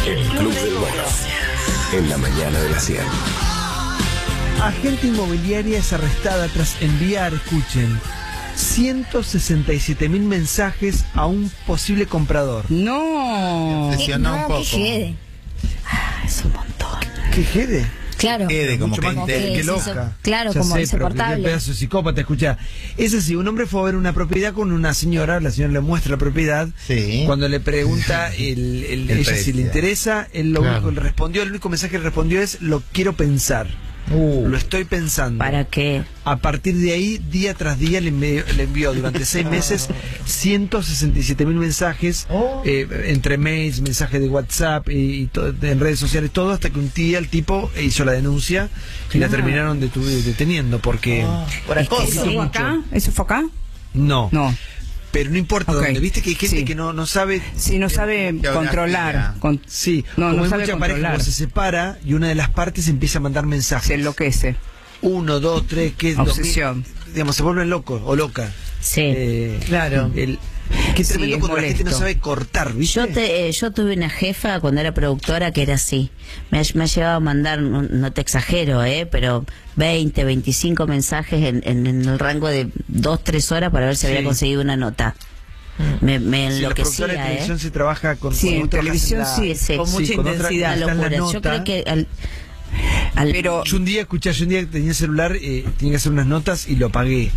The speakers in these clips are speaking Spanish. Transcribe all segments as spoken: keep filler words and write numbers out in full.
El Club del Mono, en la mañana de la cien. Agente inmobiliaria es arrestada tras enviar, escuchen, ciento sesenta y siete mil mensajes a un posible comprador. No. Obsesionó un No, poco. que jede. Ah, es un montón. ¿Qué jede? Claro. Quede como Mucho que más Como inte- que que es loca. inso- claro, Ya como sé, pero insoportable. qué pedazo de psicópata, escucha. Es así, un hombre fue a ver una propiedad con una señora, la señora le muestra la propiedad. Sí. Cuando le pregunta el, el- El ella si precio. le interesa, él lo Claro. único que le respondió, el único mensaje que respondió es: lo quiero pensar. Uh. Lo estoy pensando. ¿Para qué? A partir de ahí, día tras día, le envió, le envió durante seis meses ciento sesenta y siete mil mensajes, Oh. eh, entre mails, mensajes de WhatsApp y, y to- en redes sociales, todo, hasta que un día el tipo hizo la denuncia y la terminaron detu- deteniendo porque... Por Es que acoso. ¿Eso sí. fue acá? ¿Eso fue acá? No, No. pero no importa Ok. dónde. Viste que hay gente Sí. que no, no sabe... Si no sabe Geografía. controlar. Con, Sí, no, como no hay sabe mucha pareja, controlar. cuando se separa y una de las partes empieza a mandar Se mensajes. enloquece. Uno, dos, tres, que es Obsesión. dos mil, digamos, se vuelven locos o loca. Sí. Eh, Claro. El, qué Sí, tremendo es cuando la gente no molesto. sabe cortar, ¿viste? Yo, te, eh, yo tuve una jefa cuando era productora que era así. Me, ha- me ha llegado a mandar, no, no te exagero, eh, pero veinte, veinticinco mensajes en, en, en el rango de dos, tres horas para ver si Sí. había conseguido una nota. Me, me Si la productora de enloquecía, televisión eh. se trabaja con... Sí, cuando en vos trabajás televisión la- sí, sí, con mucha con otra- intensidad. está en la Locura. Yo nota. creo que al, al- Pero Yo un día, escuché, yo un día tenía el celular, eh, tenía que hacer unas notas y lo apagué.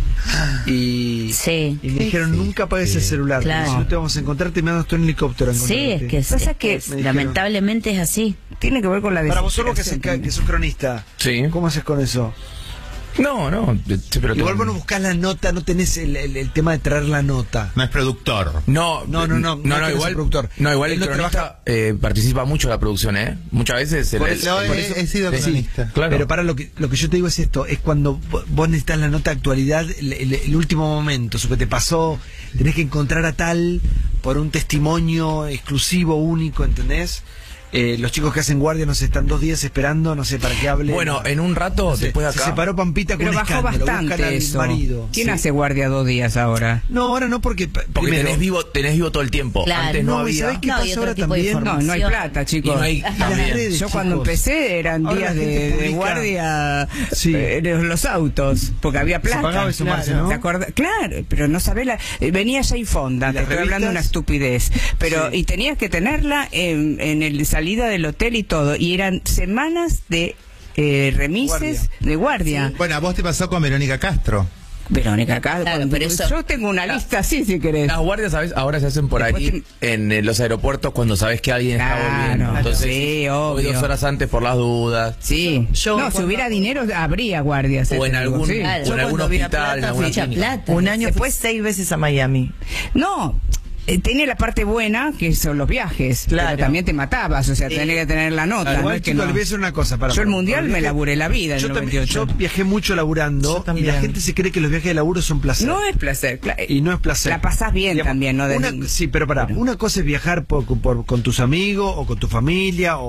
Y, Sí. y me dijeron, Sí, nunca apagues sí. el celular, Claro. porque si no te vamos a encontrar, te mandas tú en helicóptero a sí, encontrarte. es que, es, Pasa es que que me dijeron- lamentablemente es así. tiene que ver con la Para vos solo que, haces, desesperación que, que sos cronista, Sí. ¿cómo haces con eso? No, no. sí, pero Igual tengo- vos no buscás la nota, no tenés el, el- el tema de traer la nota. No es productor. No, No, no, no, no no, es no, que no sea igual, productor. no, igual Él el no cronista trabaja- eh, participa mucho en la producción, ¿eh? Muchas veces. el- Por el- eso- el- por he, eso- he sido Sí, cronista. claro. Pero para lo que lo que yo te digo es esto, es cuando vo- vos necesitas la nota de actualidad, el, el- el último momento, eso que te pasó, tenés que encontrar a tal por un testimonio exclusivo, único, ¿entendés? Eh, los chicos que hacen guardia nos están dos días esperando, no sé, para que hable. Bueno, en un rato, Se, después de se acá. separó Pampita con Pero un bajó escándalo, buscan bastante al eso. marido. ¿Quién Sí. hace guardia dos días ahora? No, ahora no, porque, p- Porque primero, tenés vivo, tenés vivo todo el tiempo. Claro. Antes no, No, ¿y había. sabés qué No, y pasa otro ahora tipo de también? No, no hay plata, Y chicos. no hay las también. redes, Yo cuando chicos. empecé eran Ahora días la de, gente de publica- guardia Sí. eh, en los autos, porque había plata. pagaba eso, Marce, ¿no? ¿Te acuerdas? Claro, pero no sabés la... eh, Venía Jay Fonda, ¿Y te las estoy hablando de una revistas? estupidez, pero Sí. y tenías que tenerla en, en el salida del hotel y todo, y eran semanas de eh, remises Guardia. de guardia. Bueno, a vos te pasó con Verónica Castro. Verónica, acá, Claro, cuando- pero eso- yo tengo una lista así, si querés. Las guardias, ¿sabes? Ahora se hacen por Después ahí en eh, los aeropuertos cuando sabes que alguien está Claro, volviendo. Entonces, sí, voy obvio. dos horas antes por las dudas. Sí. Yo no, si cuando- hubiera dinero, habría guardias. O eh, en te digo, algún, sí. Claro. o Yo en algún cuando vi a hospital, en Plata alguna Mucha clínica. plata. Un año fue seis veces a Miami. No, eh, tenía la parte buena, que son los viajes. Claro. Pero también te matabas, o sea, Sí. tenés que tener la nota. Igual, no es que chicos, no. les voy a decir una cosa. Para, Yo el para- mundial para- me viaje- laburé la vida en yo el también, noventa y ocho. yo viajé mucho laburando Yo también. y la gente se cree que los viajes de laburo son placer. No es placer. cla- Y no es placer. La pasás bien Digamos, también, ¿no? De- una- sí, pero para, una cosa es viajar por, por- con tus amigos o con tu familia o